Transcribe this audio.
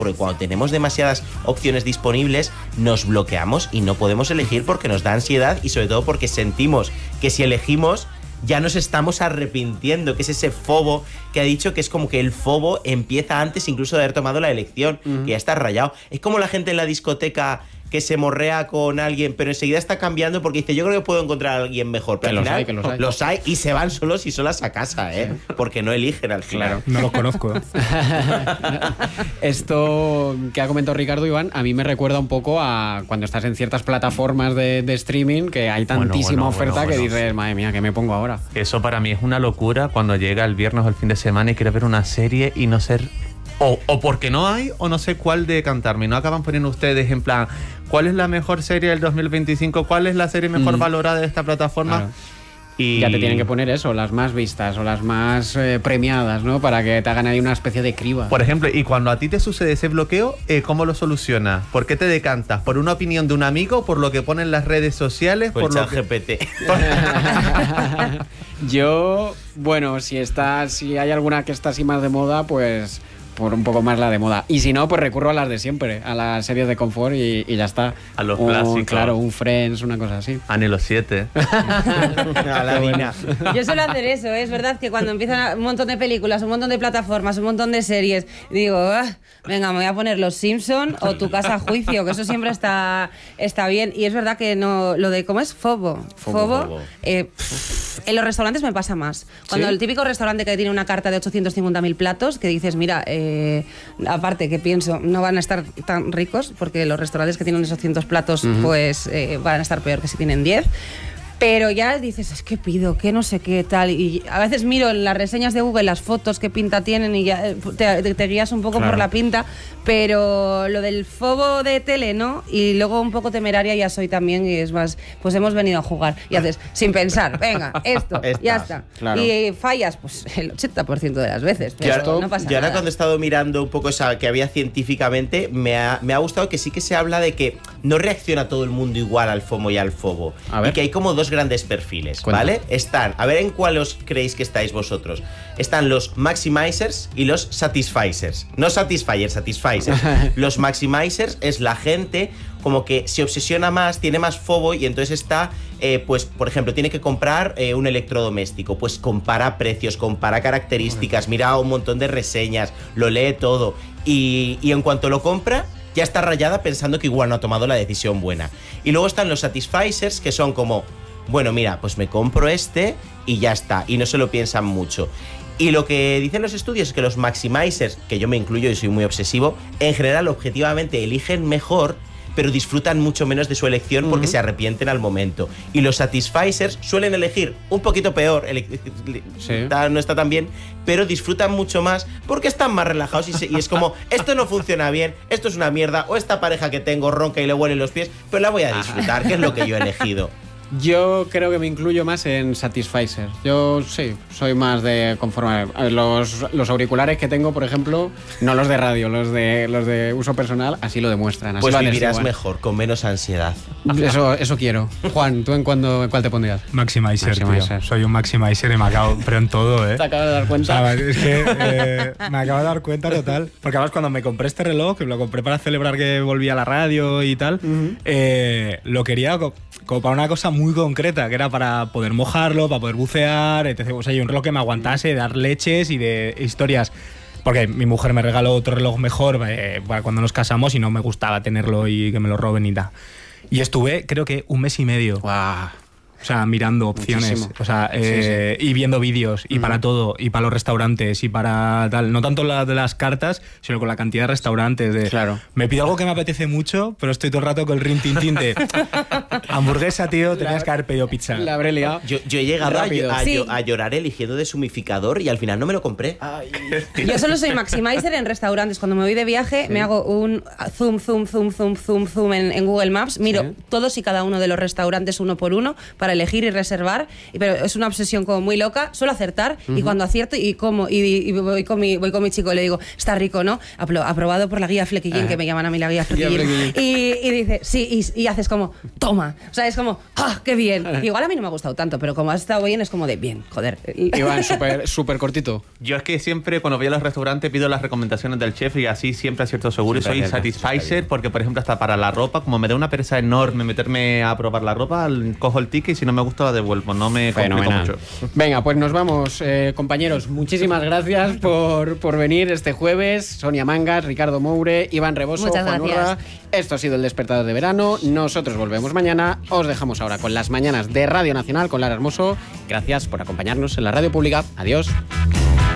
porque cuando tenemos demasiadas opciones disponibles nos bloqueamos y no podemos elegir porque nos da ansiedad y sobre todo porque sentimos que si elegimos ya nos estamos arrepintiendo, que es ese fobo que ha dicho que es como que el fobo empieza antes incluso de haber tomado la elección, que ya está rayado. Es como la gente en la discoteca que se morrea con alguien, pero enseguida está cambiando porque dice, yo creo que puedo encontrar a alguien mejor. Pero al final, los hay y se van solos y solas a casa, ¿eh? Porque no eligen al final. Claro. No los conozco. Esto que ha comentado Ricardo, Iván, a mí me recuerda un poco a cuando estás en ciertas plataformas de streaming que hay tantísima oferta que dices, madre mía, ¿qué me pongo ahora? Eso para mí es una locura cuando llega el viernes o el fin de semana y quieres ver una serie y no ser... O porque no hay, o no sé cuál decantarme. No acaban poniendo ustedes en plan, ¿cuál es la mejor serie del 2025? ¿Cuál es la serie mejor valorada de esta plataforma? Claro. Y ya te tienen que poner eso, las más vistas o las más premiadas, ¿no? Para que te hagan ahí una especie de criba. Por ejemplo, y cuando a ti te sucede ese bloqueo, ¿cómo lo solucionas? ¿Por qué te decantas? ¿Por una opinión de un amigo? ¿Por lo que ponen las redes sociales? Por lo ChatGPT. Yo, bueno, si hay alguna que está así más de moda, pues por un poco más la de moda. Y si no, pues recurro a las de siempre, a las series de confort y ya está. A los clásicos. Claro, un Friends, una cosa así. Anhelo 7. A la Dina. Yo suelo hacer eso, ¿eh? Es verdad que cuando empiezan un montón de películas, un montón de plataformas, un montón de series, digo, venga, me voy a poner Los Simpson o Tu casa a juicio, que eso siempre está bien. Y es verdad que no, lo de, ¿cómo es? Fobo. En los restaurantes me pasa más. Cuando el típico restaurante que tiene una carta de 850.000 platos, que dices, mira, aparte que pienso, no van a estar tan ricos, porque los restaurantes que tienen esos 800 platos, pues van a estar peor que si tienen 10. Pero ya dices, es que pido, que no sé qué tal. Y a veces miro en las reseñas de Google las fotos, qué pinta tienen y ya te guías un poco por la pinta. Pero lo del fobo de tele, ¿no? Y luego un poco temeraria ya soy también y es más, pues hemos venido a jugar. Y haces, sin pensar, venga, esto, ya está. Claro. Y fallas, pues el 80% de las veces. Pero no pasa nada. Yo ahora cuando he estado mirando un poco esa que había científicamente, me ha gustado que sí que se habla de que no reacciona todo el mundo igual al FOMO y al fobo. Y que hay como dos grandes perfiles, ¿vale? Están, a ver en cuál os creéis que estáis vosotros. Están los maximizers y los satisficers. No satisfiers, satisficers. Los maximizers es la gente como que se obsesiona más, tiene más fobo y entonces está, pues, por ejemplo, tiene que comprar un electrodoméstico, pues compara precios, compara características, mira un montón de reseñas, lo lee todo y en cuanto lo compra, ya está rayada pensando que igual no ha tomado la decisión buena. Y luego están los satisficers, que son como, bueno, mira, pues me compro este y ya está, y no se lo piensan mucho. Y lo que dicen los estudios es que los maximizers, que yo me incluyo y soy muy obsesivo, en general objetivamente eligen mejor, pero disfrutan mucho menos de su elección porque se arrepienten al momento. Y los satisficers suelen elegir un poquito peor, no está tan bien, pero disfrutan mucho más porque están más relajados y es como, esto no funciona bien, esto es una mierda, o esta pareja que tengo ronca y le huelen los pies, pero la voy a disfrutar, que es lo que yo he elegido. Yo creo que me incluyo más en Satisficer. Yo sí, soy más de conformar. Los auriculares que tengo, por ejemplo, no los de radio, los de uso personal, así lo demuestran. Así pues lo vivirás mejor, con menos ansiedad. Eso quiero. Juan, ¿tú en cuál te pondrías? Maximizer, tío. Soy un maximizer y me acabo, pero en todo, ¿eh? ¿Te acabas de dar cuenta? O sea, es que me acabo de dar cuenta total. Porque además cuando me compré este reloj, que lo compré para celebrar que volví a la radio y tal, lo quería como para una cosa muy concreta, que era para poder mojarlo, para poder bucear, etc. O sea, y un reloj que me aguantase, dar leches y de historias. Porque mi mujer me regaló otro reloj mejor para cuando nos casamos y no me gustaba tenerlo y que me lo roben y tal. Y estuve, creo que 1 mes y medio. ¡Guau! O sea, mirando opciones, muchísimo. O sea, y viendo vídeos, y para todo, y para los restaurantes, y para tal. No tanto la de las cartas, sino con la cantidad de restaurantes. Claro. Me pido algo que me apetece mucho, pero estoy todo el rato con el rin-tin-tin de hamburguesa, tío, tenías que haber pedido pizza. La habré liado. Yo he llegado a llorar eligiendo deshumificador y al final no me lo compré. Ay. Yo solo soy maximizer en restaurantes. Cuando me voy de viaje, me hago un zoom en Google Maps, miro todos y cada uno de los restaurantes uno por uno para para elegir y reservar, pero es una obsesión como muy loca, suelo acertar y cuando acierto y voy con mi chico y le digo, está rico, ¿no? Aprobado por la guía Flequillín, que me llaman a mí la guía Flequillín. Y dice, sí, y haces como, toma. O sea, es como, ¡ah, qué bien! Igual a mí no me ha gustado tanto, pero como has estado bien, es como de, bien, joder. Iván, súper cortito. Yo es que siempre cuando voy a los restaurantes pido las recomendaciones del chef y así siempre acierto seguro y soy Satisficer porque, por ejemplo, hasta para la ropa, como me da una pereza enorme meterme a probar la ropa, cojo el ticket y si no me gusta la devuelvo, no me complico mucho. Venga, pues nos vamos, compañeros. Muchísimas gracias por venir este jueves. Sonia Mangas, Ricardo Moure, Iván Reboso, Juan Urra. Esto ha sido El Despertador de Verano. Nosotros volvemos mañana. Os dejamos ahora con las mañanas de Radio Nacional con Lara Hermoso. Gracias por acompañarnos en la radio pública. Adiós.